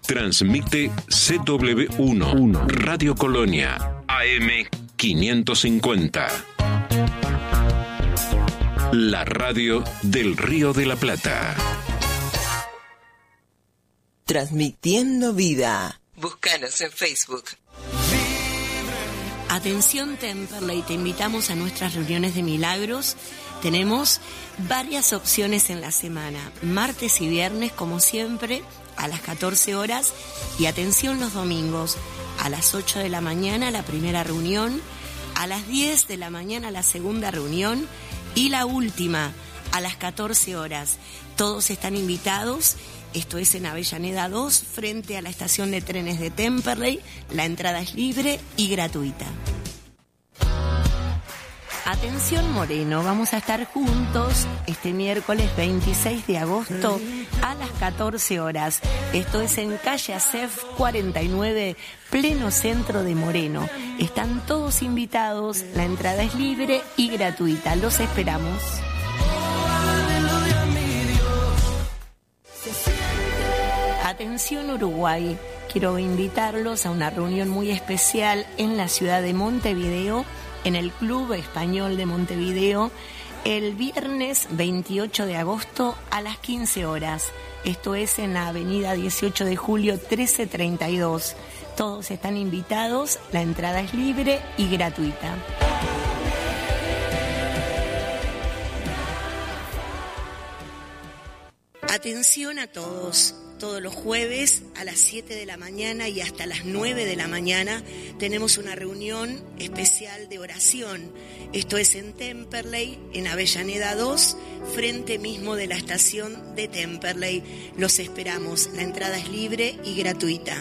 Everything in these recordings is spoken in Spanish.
Transmite CW1, Radio Colonia, AM 550. La radio del Río de la Plata. Transmitiendo vida. Búscanos en Facebook. Atención Temperley, te invitamos a nuestras reuniones de milagros. Tenemos varias opciones en la semana, martes y viernes como siempre a las 14 horas y atención los domingos a las 8 de la mañana la primera reunión, a las 10 de la mañana la segunda reunión y la última a las 14 horas. Todos están invitados. Esto es en Avellaneda 2, frente a la estación de trenes de Temperley. La entrada es libre y gratuita. Atención Moreno, vamos a estar juntos este miércoles 26 de agosto a las 14 horas. Esto es en calle Acef 49, pleno centro de Moreno. Están todos invitados, la entrada es libre y gratuita. Los esperamos. Atención Uruguay, quiero invitarlos a una reunión muy especial en la ciudad de Montevideo, en el Club Español de Montevideo, el viernes 28 de agosto a las 15 horas. Esto es en la avenida 18 de julio 1332. Todos están invitados, la entrada es libre y gratuita. Atención a todos. Todos los jueves a las 7 de la mañana y hasta las 9 de la mañana tenemos una reunión especial de oración. Esto es en Temperley, en Avellaneda 2, frente mismo de la estación de Temperley. Los esperamos. La entrada es libre y gratuita.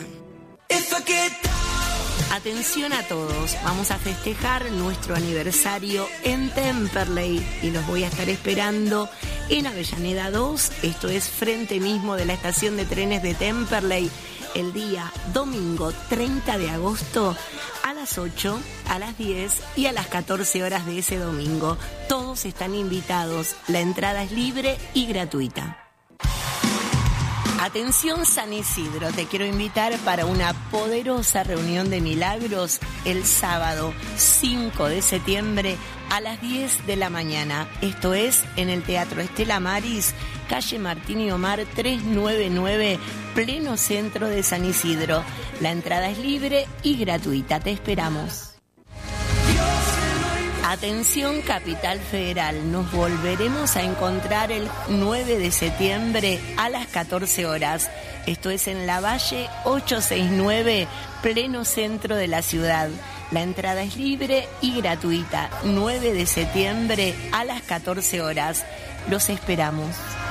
Atención a todos, vamos a festejar nuestro aniversario en Temperley y los voy a estar esperando en Avellaneda 2, esto es frente mismo de la estación de trenes de Temperley, el día domingo 30 de agosto a las 8, a las 10 y a las 14 horas de ese domingo. Todos están invitados, la entrada es libre y gratuita. Atención San Isidro, te quiero invitar para una poderosa reunión de milagros el sábado 5 de septiembre a las 10 de la mañana. Esto es en el Teatro Estela Maris, calle Martín y Omar 399, pleno centro de San Isidro. La entrada es libre y gratuita, te esperamos. Atención Capital Federal, nos volveremos a encontrar el 9 de septiembre a las 14 horas. Esto es en la Valle 869, pleno centro de la ciudad. La entrada es libre y gratuita. 9 de septiembre a las 14 horas. Los esperamos.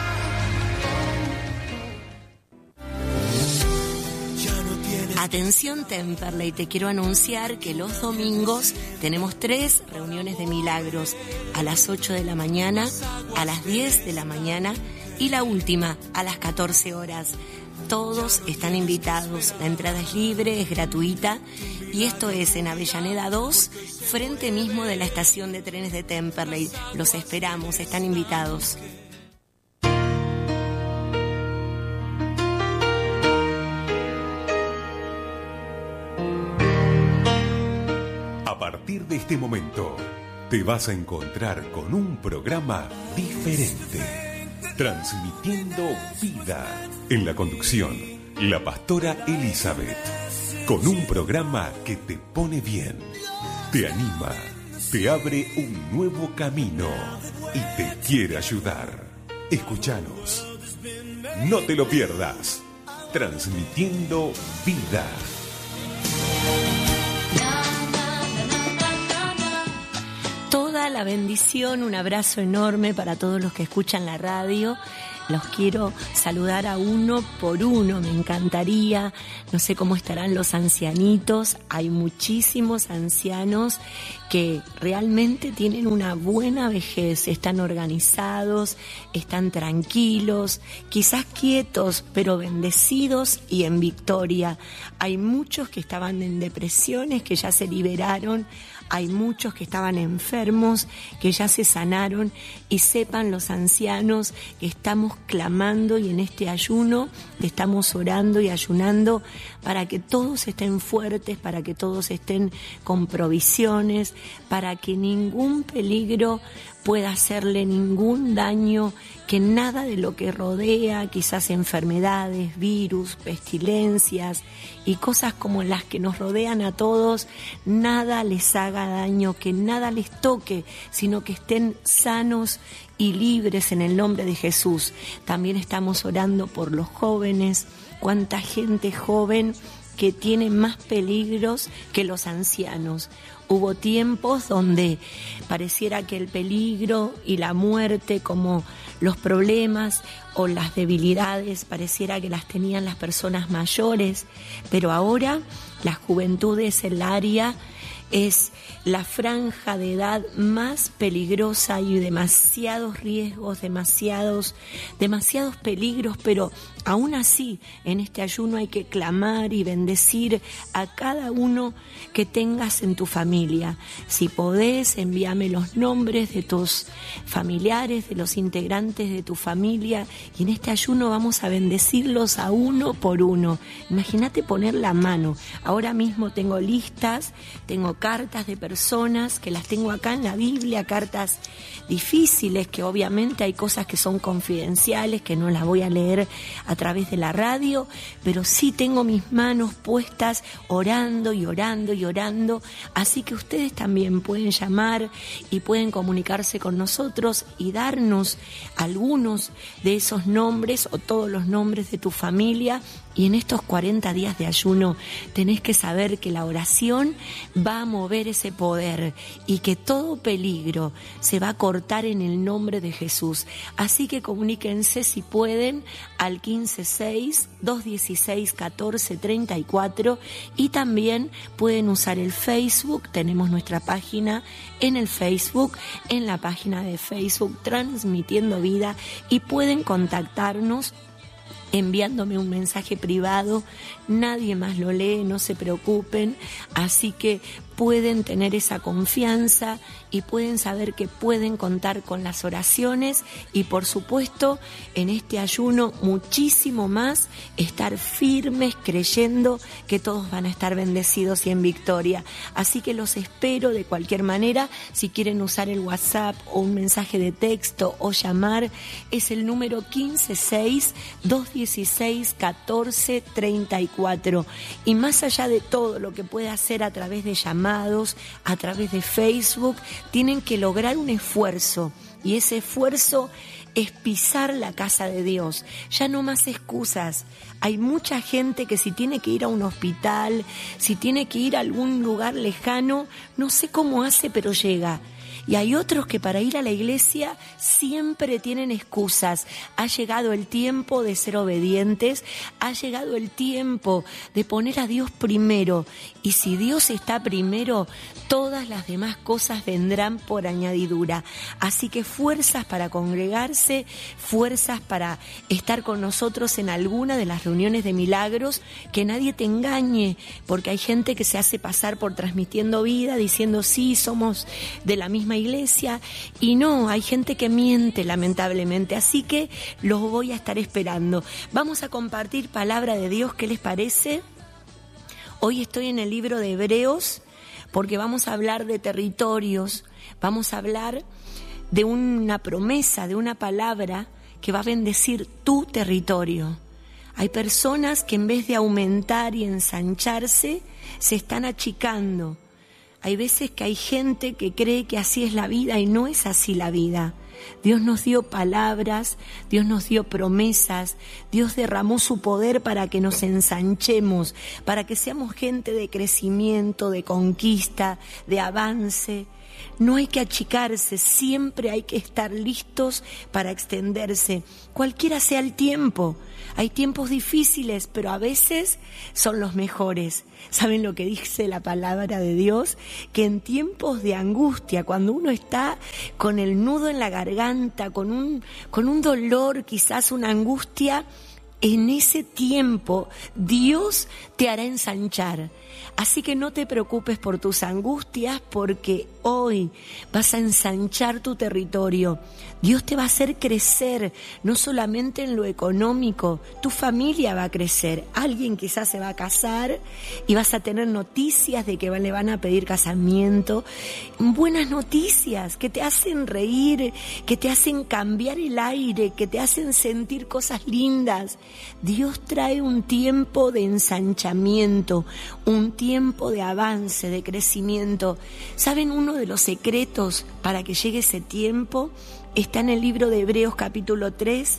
Atención Temperley, te quiero anunciar que los domingos tenemos 3 reuniones de milagros, a las 8 de la mañana, a las 10 de la mañana y la última a las 14 horas. Todos están invitados, la entrada es libre, es gratuita y esto es en Avellaneda 2, frente mismo de la estación de trenes de Temperley. Los esperamos, están invitados. A partir de este momento, te vas a encontrar con un programa diferente, transmitiendo vida. En la conducción, la pastora Elizabeth, con un programa que te pone bien, te anima, te abre un nuevo camino y te quiere ayudar. Escúchanos, no te lo pierdas, transmitiendo vida. Toda la bendición, un abrazo enorme para todos los que escuchan la radio. Los quiero saludar a uno por uno, me encantaría. No sé cómo estarán los ancianitos. Hay muchísimos ancianos que realmente tienen una buena vejez. Están organizados, están tranquilos, quizás quietos, pero bendecidos y en victoria. Hay muchos que estaban en depresiones, que ya se liberaron. Hay muchos que estaban enfermos, que ya se sanaron, y sepan los ancianos que estamos clamando y en este ayuno estamos orando y ayunando para que todos estén fuertes, para que todos estén con provisiones, para que ningún peligro pueda hacerle ningún daño, que nada de lo que rodea, quizás enfermedades, virus, pestilencias y cosas como las que nos rodean a todos, nada les haga daño, que nada les toque, sino que estén sanos y libres en el nombre de Jesús. También estamos orando por los jóvenes, cuánta gente joven que tiene más peligros que los ancianos. Hubo tiempos donde pareciera que el peligro y la muerte, como los problemas o las debilidades, pareciera que las tenían las personas mayores, pero ahora la juventud es el área, es la franja de edad más peligrosa y demasiados riesgos, demasiados peligros, pero aún así en este ayuno hay que clamar y bendecir a cada uno que tengas en tu familia. Si podés, envíame los nombres de tus familiares, de los integrantes de tu familia, y en este ayuno vamos a bendecirlos a uno por uno. Imagínate poner la mano. Ahora mismo tengo listas, tengo cartas de personas que las tengo acá en la Biblia, cartas difíciles, que obviamente hay cosas que son confidenciales, que no las voy a leer a través de la radio, pero sí tengo mis manos puestas orando y orando y orando, así que ustedes también pueden llamar y pueden comunicarse con nosotros y darnos algunos de esos nombres o todos los nombres de tu familia. Y en estos 40 días de ayuno tenés que saber que la oración va a mover ese poder y que todo peligro se va a cortar en el nombre de Jesús. Así que comuníquense si pueden al 156-216-1434 y también pueden usar el Facebook. Tenemos nuestra página en el Facebook, en la página de Facebook Transmitiendo Vida, y pueden contactarnos enviándome un mensaje privado. Nadie más lo lee, no se preocupen, así que pueden tener esa confianza y pueden saber que pueden contar con las oraciones y, por supuesto, en este ayuno muchísimo más, estar firmes creyendo que todos van a estar bendecidos y en victoria. Así que los espero de cualquier manera. Si quieren usar el WhatsApp o un mensaje de texto o llamar, es el número 156-216-1434. Y más allá de todo lo que puede hacer a través de llamados, a través de Facebook, tienen que lograr un esfuerzo, y ese esfuerzo es pisar la casa de Dios. Ya no más excusas. Hay mucha gente que si tiene que ir a un hospital, si tiene que ir a algún lugar lejano, no sé cómo hace, pero llega. Y hay otros que para ir a la iglesia siempre tienen excusas. Ha llegado el tiempo de ser obedientes, ha llegado el tiempo de poner a Dios primero. Y si Dios está primero, todas las demás cosas vendrán por añadidura. Así que fuerzas para congregarse, fuerzas para estar con nosotros en alguna de las reuniones de milagros. Que nadie te engañe, porque hay gente que se hace pasar por Transmitiendo Vida diciendo sí, somos de la misma iglesia, y no, hay gente que miente lamentablemente, así que los voy a estar esperando. Vamos a compartir palabra de Dios, ¿qué les parece? Hoy estoy en el libro de Hebreos porque vamos a hablar de territorios, vamos a hablar de una promesa, de una palabra que va a bendecir tu territorio. Hay personas que en vez de aumentar y ensancharse, se están achicando. Hay veces que hay gente que cree que así es la vida y no es así la vida. Dios nos dio palabras, Dios nos dio promesas, Dios derramó su poder para que nos ensanchemos, para que seamos gente de crecimiento, de conquista, de avance. No hay que achicarse, siempre hay que estar listos para extenderse, cualquiera sea el tiempo. Hay tiempos difíciles, pero a veces son los mejores. ¿Saben lo que dice la palabra de Dios? Que en tiempos de angustia, cuando uno está con el nudo en la garganta, con un dolor, quizás una angustia, en ese tiempo Dios te hará ensanchar. Así que no te preocupes por tus angustias, porque hoy vas a ensanchar tu territorio. Dios te va a hacer crecer, no solamente en lo económico, tu familia va a crecer. Alguien quizás se va a casar y vas a tener noticias de que le van a pedir casamiento. Buenas noticias que te hacen reír, que te hacen cambiar el aire, que te hacen sentir cosas lindas. Dios trae un tiempo de ensanchamiento, un tiempo de avance, de crecimiento. ¿Saben uno de los secretos para que llegue ese tiempo? Está en el libro de Hebreos capítulo 3.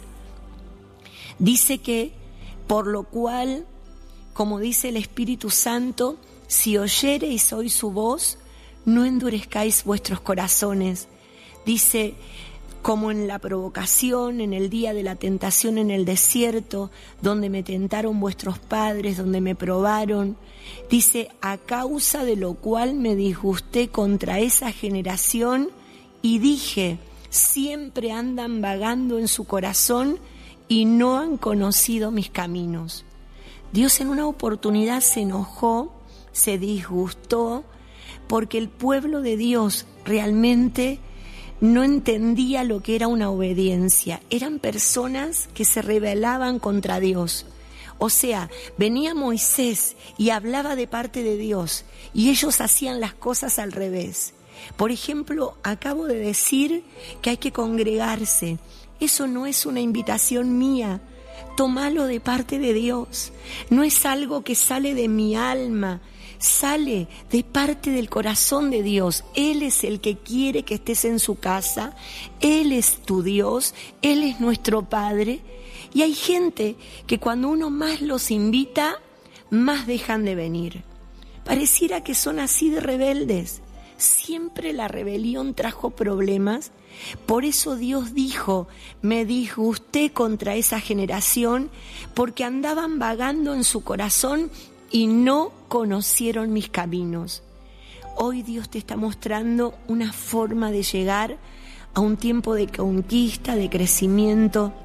Dice que, por lo cual, como dice el Espíritu Santo, si oyereis hoy su voz, no endurezcáis vuestros corazones. Dice, como en la provocación, en el día de la tentación en el desierto, donde me tentaron vuestros padres, donde me probaron. Dice, a causa de lo cual me disgusté contra esa generación y dije, siempre andan vagando en su corazón y no han conocido mis caminos. Dios en una oportunidad se enojó, se disgustó, porque el pueblo de Dios realmente no entendía lo que era una obediencia. Eran personas que se rebelaban contra Dios. O sea, venía Moisés y hablaba de parte de Dios y ellos hacían las cosas al revés. Por ejemplo, acabo de decir que hay que congregarse. Eso no es una invitación mía. Tómalo de parte de Dios. No es algo que sale de mi alma. Sale de parte del corazón de Dios. Él es el que quiere que estés en su casa. Él es tu Dios. Él es nuestro Padre. Y hay gente que cuando uno más los invita, más dejan de venir. Pareciera que son así de rebeldes. Siempre la rebelión trajo problemas. Por eso Dios dijo, me disgusté contra esa generación, porque andaban vagando en su corazón y no conocieron mis caminos. Hoy Dios te está mostrando una forma de llegar a un tiempo de conquista, de crecimiento.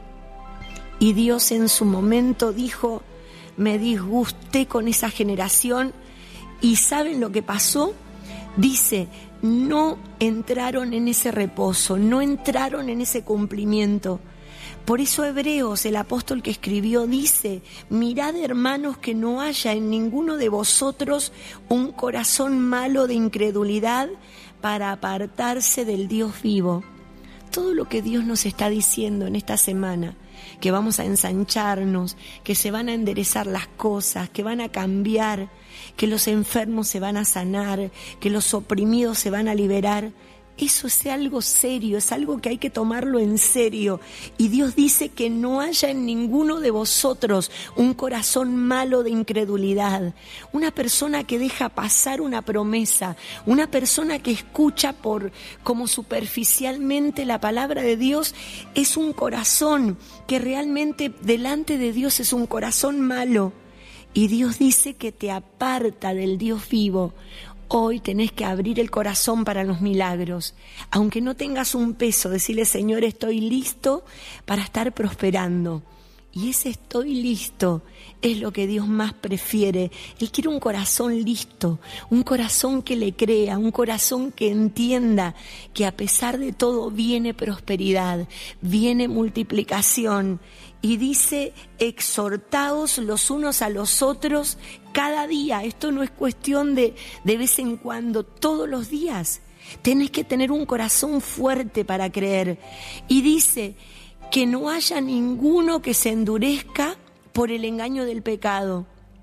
Y Dios en su momento dijo, me disgusté con esa generación. ¿Y saben lo que pasó? Dice, no entraron en ese reposo, no entraron en ese cumplimiento. Por eso Hebreos, el apóstol que escribió, dice, mirad hermanos que no haya en ninguno de vosotros un corazón malo de incredulidad para apartarse del Dios vivo. Todo lo que Dios nos está diciendo en esta semana, que vamos a ensancharnos, que se van a enderezar las cosas, que van a cambiar, que los enfermos se van a sanar, que los oprimidos se van a liberar. Eso es algo serio, es algo que hay que tomarlo en serio. Y Dios dice que no haya en ninguno de vosotros un corazón malo de incredulidad. Una persona que deja pasar una promesa, una persona que escucha como superficialmente la palabra de Dios, es un corazón que realmente delante de Dios es un corazón malo. Y Dios dice que te aparta del Dios vivo. Hoy tenés que abrir el corazón para los milagros. Aunque no tengas un peso, decirle, Señor, estoy listo para estar prosperando. Y ese estoy listo es lo que Dios más prefiere. Él quiere un corazón listo, un corazón que le crea, un corazón que entienda que a pesar de todo viene prosperidad, viene multiplicación. Y dice, exhortaos los unos a los otros cada día. Esto no es cuestión de vez en cuando, todos los días. Tenés que tener un corazón fuerte para creer. Y dice, que no haya ninguno que se endurezca por el engaño del pecado.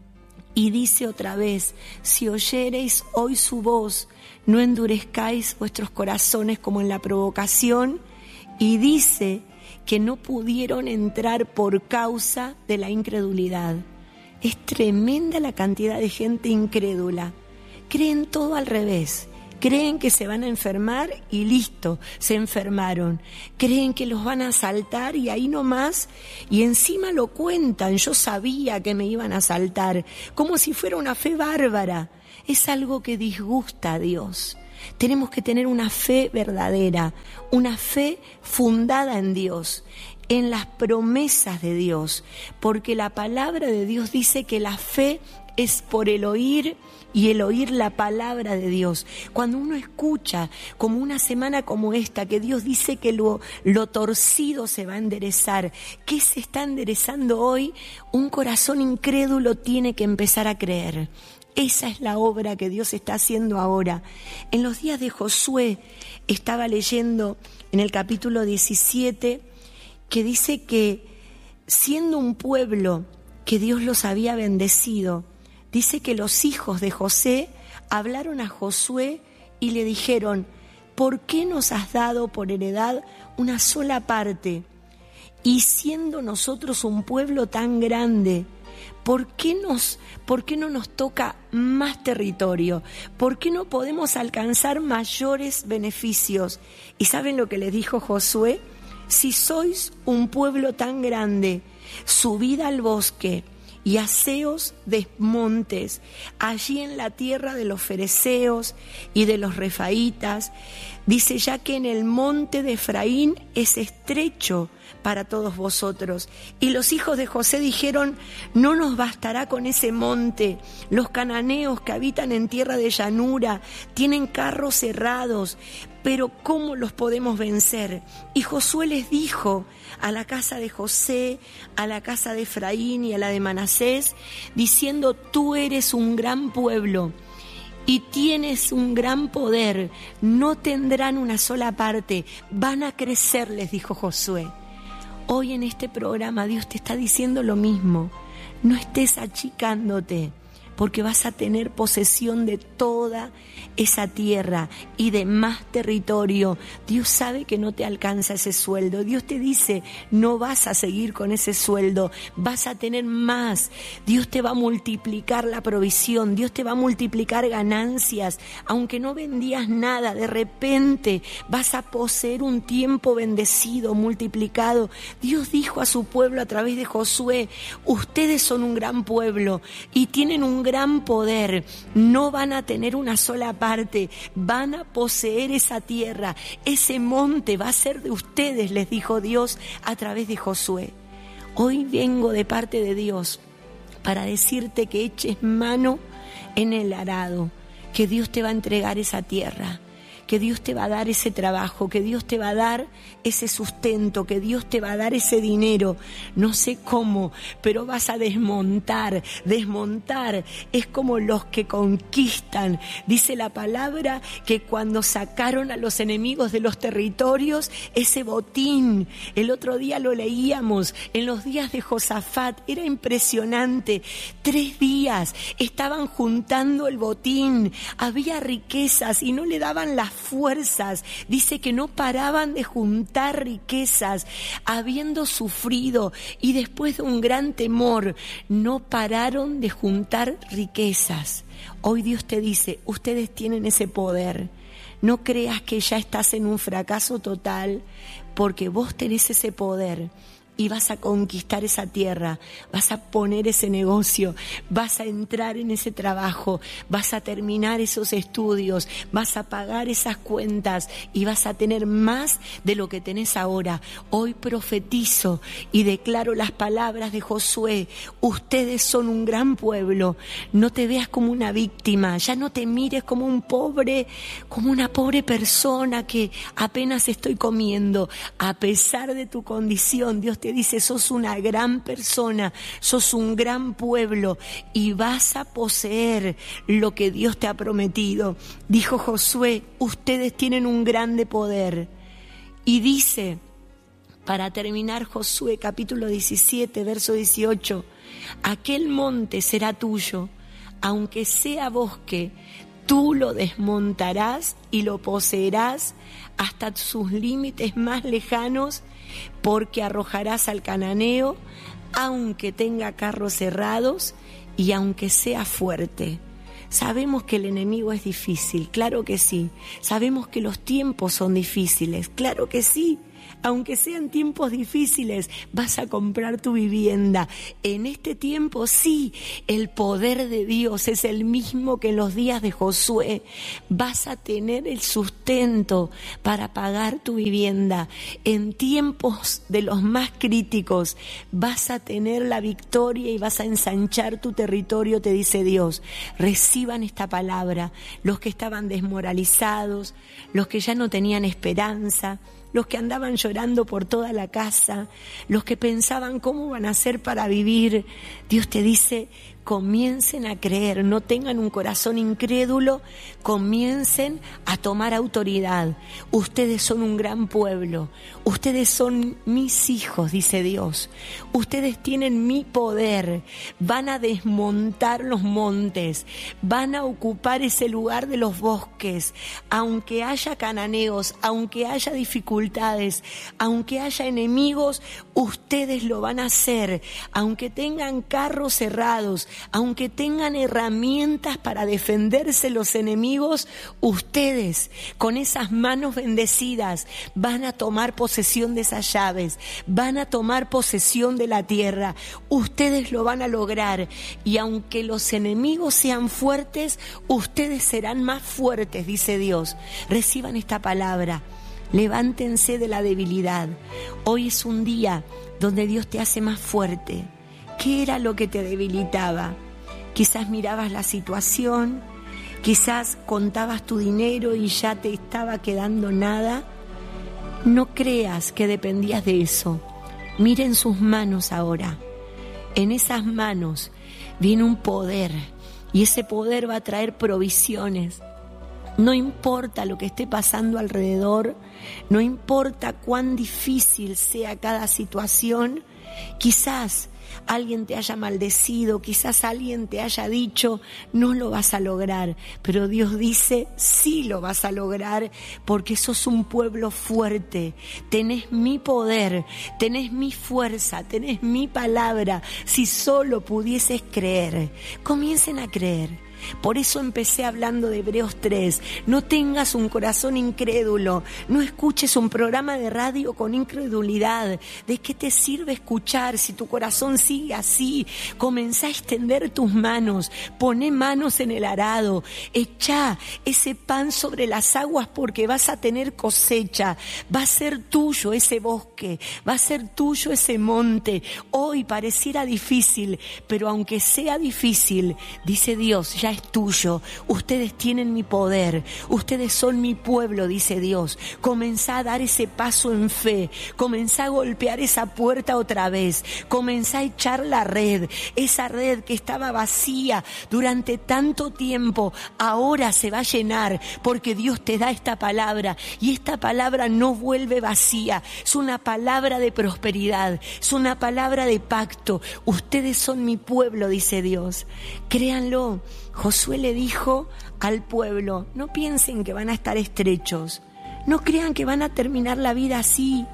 Y dice otra vez, si oyereis hoy su voz, no endurezcáis vuestros corazones como en la provocación. Y dice que no pudieron entrar por causa de la incredulidad. Es tremenda la cantidad de gente incrédula. Creen todo al revés. Creen que se van a enfermar y listo, se enfermaron. Creen que los van a asaltar y ahí nomás, y encima lo cuentan, yo sabía que me iban a asaltar, como si fuera una fe bárbara. Es algo que disgusta a Dios. Tenemos que tener una fe verdadera, una fe fundada en Dios. en las promesas de Dios, porque la palabra de Dios dice que la fe es por el oír y el oír la palabra de Dios. Cuando uno escucha, como una semana como esta, que Dios dice que lo torcido se va a enderezar, ¿qué se está enderezando hoy? Un corazón incrédulo tiene que empezar a creer. Esa es la obra que Dios está haciendo ahora. En los días de Josué, estaba leyendo en el capítulo 17, que dice que siendo un pueblo que Dios los había bendecido, dice que los hijos de José hablaron a Josué y le dijeron: ¿por qué nos has dado por heredad una sola parte? Y siendo nosotros un pueblo tan grande, ¿por qué no nos toca más territorio? ¿Por qué no podemos alcanzar mayores beneficios? ¿Y saben lo que les dijo Josué? Si sois un pueblo tan grande, subid al bosque y haceos de montes, allí en la tierra de los fereceos y de los refaitas. Dice, ya que en el monte de Efraín es estrecho para todos vosotros. Y los hijos de José dijeron: no nos bastará con ese monte. Los cananeos que habitan en tierra de llanura tienen carros cerrados, pero ¿cómo los podemos vencer? Y Josué les dijo a la casa de José, a la casa de Efraín y a la de Manasés, diciendo: tú eres un gran pueblo y tienes un gran poder, no tendrán una sola parte, van a crecer, les dijo Josué. Hoy en este programa Dios te está diciendo lo mismo. No estés achicándote, porque vas a tener posesión de toda esa tierra y de más territorio. Dios sabe que no te alcanza ese sueldo. Dios te dice: no vas a seguir con ese sueldo, vas a tener más. Dios te va a multiplicar la provisión, Dios te va a multiplicar ganancias. Aunque no vendías nada, de repente vas a poseer un tiempo bendecido, multiplicado. Dios dijo a su pueblo a través de Josué: ustedes son un gran pueblo y tienen un gran poder, no van a tener una sola parte, van a poseer esa tierra, ese monte va a ser de ustedes, les dijo Dios a través de Josué. Hoy vengo de parte de Dios para decirte que eches mano en el arado, que Dios te va a entregar esa tierra, que Dios te va a dar ese trabajo, que Dios te va a dar ese sustento, que Dios te va a dar ese dinero. No sé cómo, pero vas a desmontar. Desmontar es como los que conquistan. Dice la palabra que cuando sacaron a los enemigos de los territorios, ese botín, el otro día lo leíamos, en los días de Josafat, era impresionante. 3 días estaban juntando el botín, había riquezas y no le daban las fuerzas. Dice que no paraban de juntar riquezas, habiendo sufrido, y después de un gran temor, no pararon de juntar riquezas. Hoy Dios te dice: ustedes tienen ese poder. No creas que ya estás en un fracaso total, porque vos tenés ese poder. Y vas a conquistar esa tierra, vas a poner ese negocio, vas a entrar en ese trabajo, vas a terminar esos estudios, vas a pagar esas cuentas y vas a tener más de lo que tenés ahora. Hoy profetizo y declaro las palabras de Josué: ustedes son un gran pueblo. No te veas como una víctima, ya no te mires como un pobre, como una pobre persona que apenas estoy comiendo. A pesar de tu condición, Dios te dice: sos una gran persona, sos un gran pueblo y vas a poseer lo que Dios te ha prometido. Dijo Josué: ustedes tienen un grande poder. Y dice, para terminar, Josué capítulo 17, verso 18: aquel monte será tuyo, aunque sea bosque, tú lo desmontarás y lo poseerás hasta sus límites más lejanos, porque arrojarás al cananeo, aunque tenga carros cerrados y aunque sea fuerte. Sabemos que el enemigo es difícil, claro que sí. Sabemos que los tiempos son difíciles, claro que sí. Aunque sean tiempos difíciles, vas a comprar tu vivienda. En este tiempo, sí, el poder de Dios es el mismo que en los días de Josué. Vas a tener el sustento para pagar tu vivienda. En tiempos de los más críticos, vas a tener la victoria y vas a ensanchar tu territorio, te dice Dios. Reciban esta palabra. Los que estaban desmoralizados, los que ya no tenían esperanza, los que andaban llorando por toda la casa, los que pensaban cómo van a hacer para vivir. Dios te dice, comiencen a creer, no tengan un corazón incrédulo, comiencen a tomar autoridad. Ustedes son un gran pueblo, ustedes son mis hijos, dice Dios. Ustedes tienen mi poder, van a desmontar los montes, van a ocupar ese lugar de los bosques, aunque haya cananeos, aunque haya dificultades, aunque haya enemigos, ustedes lo van a hacer, aunque tengan carros cerrados, aunque tengan herramientas para defenderse los enemigos, ustedes con esas manos bendecidas van a tomar posesión de esas llaves, van a tomar posesión de la tierra, ustedes lo van a lograr, y aunque los enemigos sean fuertes, ustedes serán más fuertes, dice Dios. Reciban esta palabra, levántense de la debilidad. Hoy es un día donde Dios te hace más fuerte. ¿Qué era lo que te debilitaba? Quizás mirabas la situación, quizás contabas tu dinero y ya te estaba quedando nada. No creas que dependías de eso. Miren sus manos ahora. En esas manos viene un poder y ese poder va a traer provisiones. No importa lo que esté pasando alrededor, no importa cuán difícil sea cada situación, quizás alguien te haya maldecido, quizás alguien te haya dicho, no lo vas a lograr, pero Dios dice, sí lo vas a lograr, porque sos un pueblo fuerte, tenés mi poder, tenés mi fuerza, tenés mi palabra. Si solo pudieses creer, comiencen a creer. Por eso empecé hablando de Hebreos 3. No tengas un corazón incrédulo, no escuches un programa de radio con incredulidad. ¿De qué te sirve escuchar si tu corazón sigue así? Comenzá a extender tus manos, poné manos en el arado, echá ese pan sobre las aguas porque vas a tener cosecha. Va a ser tuyo ese bosque, va a ser tuyo ese monte. Hoy pareciera difícil, pero aunque sea difícil, dice Dios, ya es tuyo. Ustedes tienen mi poder, ustedes son mi pueblo, dice Dios. Comenzá a dar ese paso en fe, comenzá a golpear esa puerta otra vez, comenzá a echar la red, esa red que estaba vacía durante tanto tiempo, ahora se va a llenar porque Dios te da esta palabra y esta palabra no vuelve vacía, es una palabra de prosperidad, es una palabra de pacto. Ustedes son mi pueblo, dice Dios. Créanlo. Josué le dijo al pueblo, no piensen que van a estar estrechos, no crean que van a terminar la vida así,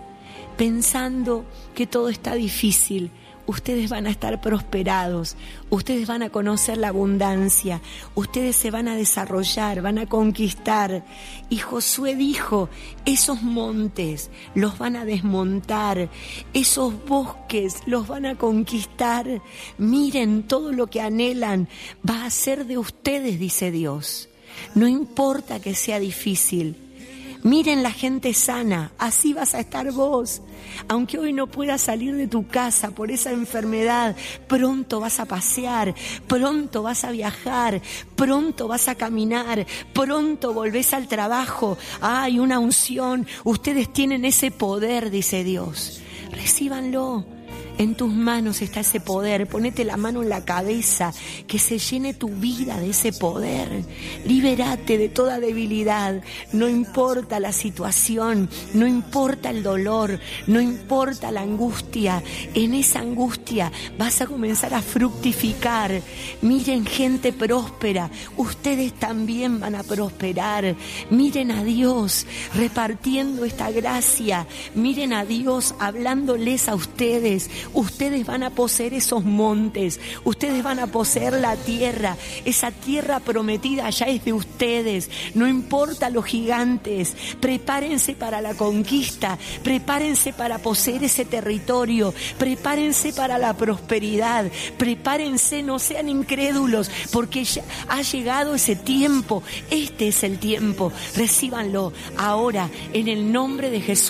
pensando que todo está difícil. Ustedes van a estar prosperados, ustedes van a conocer la abundancia, ustedes se van a desarrollar, van a conquistar. Y Josué dijo, esos montes los van a desmontar, esos bosques los van a conquistar. Miren, todo lo que anhelan va a ser de ustedes, dice Dios. No importa que sea difícil. Miren la gente sana, así vas a estar vos. Aunque hoy no puedas salir de tu casa por esa enfermedad, pronto vas a pasear, pronto vas a viajar, pronto vas a caminar, pronto volvés al trabajo. Hay una unción, ustedes tienen ese poder, dice Dios. Recíbanlo. En tus manos está ese poder. Ponete la mano en la cabeza, que se llene tu vida de ese poder. Libérate de toda debilidad. No importa la situación, no importa el dolor, no importa la angustia. En esa angustia vas a comenzar a fructificar. Miren, gente próspera, ustedes también van a prosperar. Miren a Dios repartiendo esta gracia. Miren a Dios hablándoles a ustedes. Ustedes van a poseer esos montes, ustedes van a poseer la tierra. Esa tierra prometida ya es de ustedes, no importa los gigantes. Prepárense para la conquista, prepárense para poseer ese territorio, prepárense para la prosperidad, prepárense, no sean incrédulos, porque ya ha llegado ese tiempo. Este es el tiempo, recíbanlo ahora en el nombre de Jesús.